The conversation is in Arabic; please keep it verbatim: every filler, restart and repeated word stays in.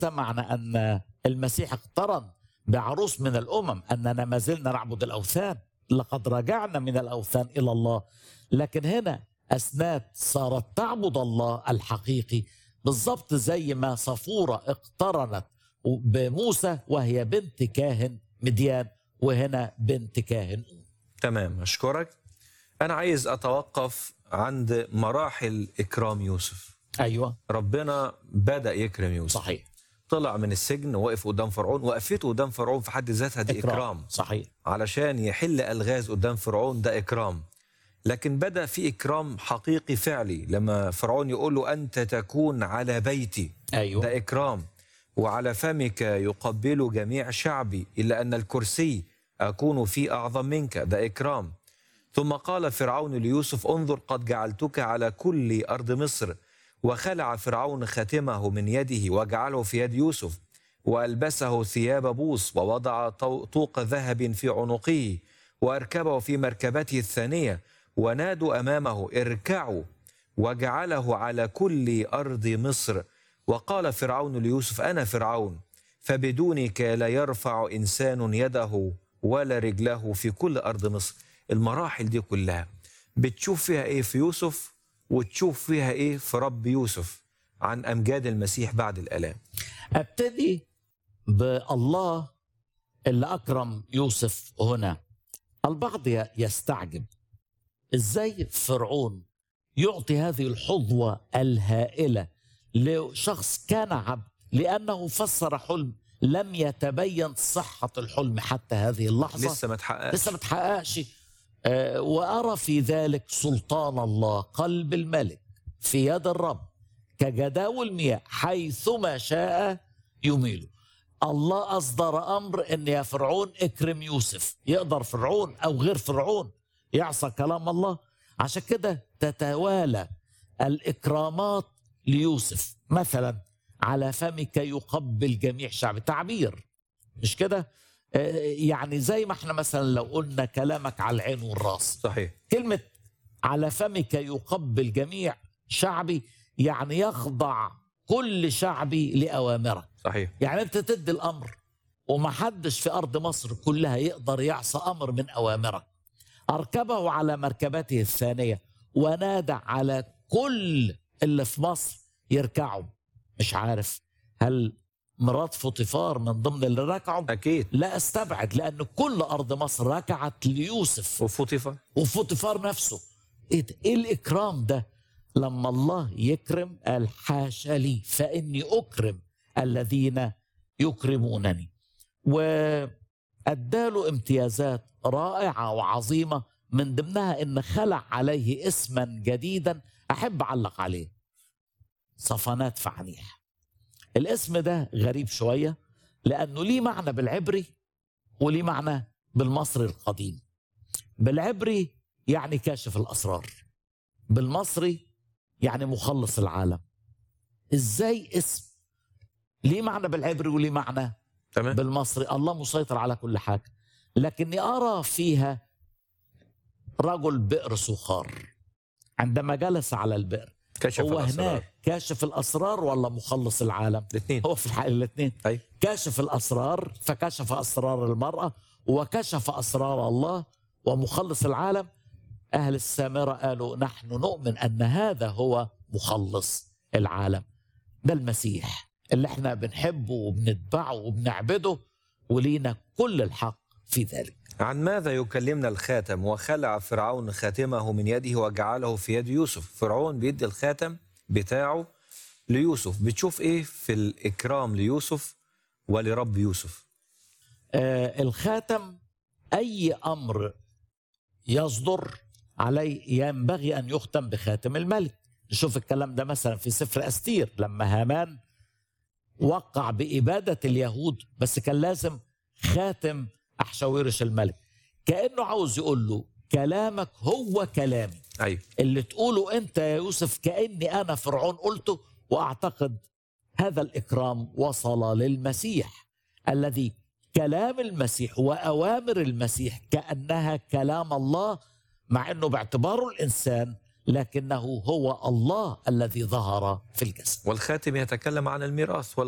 معنى أن المسيح اقترن بعروس من الأمم أننا ما زلنا نعبد الأوثان، لقد رجعنا من الأوثان إلى الله. لكن هنا أسناد صارت تعبد الله الحقيقي، بالضبط زي ما صفورة اقترنت بموسى وهي بنت كاهن مديان، وهنا بنت كاهن. تمام، أشكرك. أنا عايز أتوقف عند مراحل إكرام يوسف. أيوة، ربنا بدأ يكرم يوسف. صحيح. طلع من السجن ووقف قدام فرعون، وقفته قدام فرعون في حد ذاتها دي إكرام. إكرام. صحيح. علشان يحل ألغاز قدام فرعون، ده إكرام. لكن بدأ في إكرام حقيقي فعلي لما فرعون يقول له أنت تكون على بيتي. أيوة. ده إكرام. وعلى فمك يقبل جميع شعبي إلا أن الكرسي أكون فيه أعظم منك. ده إكرام. ثم قال فرعون ليوسف انظر قد جعلتك على كل أرض مصر. وخلع فرعون خاتمه من يده وجعله في يد يوسف، وألبسه ثياب بوص، ووضع طوق ذهب في عنقه، وأركبه في مركبته الثانية، ونادوا أمامه اركعوا، وجعله على كل أرض مصر. وقال فرعون ليوسف أنا فرعون، فبدونك لا يرفع إنسان يده ولا رجله في كل أرض مصر. المراحل دي كلها بتشوف فيها إيه في يوسف، وتشوف فيها إيه في رب يوسف عن أمجاد المسيح بعد الآلام. أبتدي بالله اللي أكرم يوسف هنا. البعض يستعجب إزاي فرعون يعطي هذه الحظوة الهائلة لشخص كان عبد، لأنه فسر حلم لم يتبين صحة الحلم حتى هذه اللحظة، لسه ما تحققش لسه ما تحققش. آه وأرى في ذلك سلطان الله، قلب الملك في يد الرب كجداول مياه حيثما شاء يميله. الله أصدر أمر إن يا فرعون اكرم يوسف. يقدر فرعون أو غير فرعون يعصى كلام الله؟ عشان كده تتوالى الإكرامات ليوسف. مثلا على فمك يقبل جميع شعب، تعبير مش كده؟ يعني زي ما احنا مثلا لو قلنا كلامك على العين والراس. صحيح. كلمة على فمك يقبل جميع شعبي يعني يخضع كل شعبي لأوامرك. صحيح. يعني انت تدي الأمر ومحدش في أرض مصر كلها يقدر يعصى أمر من أوامرك. أركبه على مركبته الثانية ونادى على كل اللي في مصر يركعوا. مش عارف هل مرات فوطيفار من ضمن اللي ركعوا؟ أكيد لا أستبعد، لأن كل أرض مصر ركعت ليوسف. وفوطيفار وفوطيفار نفسه. إيه, إيه الإكرام ده؟ لما الله يكرم قال حاشا لي فإني أكرم الذين يكرمونني. وأداله امتيازات رائعة وعظيمة، من ضمنها إن خلع عليه اسما جديدا أحب أعلق عليه، صفنات فعنيح. الاسم ده غريب شوية لأنه ليه معنى بالعبري وليه معنى بالمصري القديم. بالعبري يعني كاشف الأسرار، بالمصري يعني مخلص العالم. إزاي اسم ليه معنى بالعبري وليه معنى تمام بالمصري؟ الله مسيطر على كل حاجة. لكني أرى فيها رجل بئر سخار عندما جلس على البئر كشف هو الأسرار. هناك كاشف الأسرار ولا مخلص العالم؟ الاثنين. هو في الحقيقة الاثنين. أي. كاشف الأسرار فكشف أسرار المرأة، وكشف أسرار الله ومخلص العالم. أهل السامرة قالوا نحن نؤمن أن هذا هو مخلص العالم. ده المسيح اللي احنا بنحبه وبنتبعه وبنعبده، ولينا كل الحق في ذلك. عن ماذا يكلمنا الخاتم؟ وخلع فرعون خاتمه من يده وجعله في يد يوسف. فرعون بيدي الخاتم بتاعه ليوسف. بتشوف ايه في الإكرام ليوسف ولرب يوسف؟ آه الخاتم أي أمر يصدر عليه ينبغي أن يختم بخاتم الملك. نشوف الكلام ده مثلا في سفر أستير لما هامان وقع بإبادة اليهود، بس كان لازم خاتم أحشاويرش الملك. كأنه عاوز يقول له كلامك هو كلامي. أيوة. اللي تقوله أنت يا يوسف كأني أنا فرعون قلته. وأعتقد هذا الإكرام وصل للمسيح الذي كلام المسيح وأوامر المسيح كأنها كلام الله، مع أنه باعتباره الإنسان لكنه هو الله الذي ظهر في الجسد. والخاتم يتكلم عن الميراث.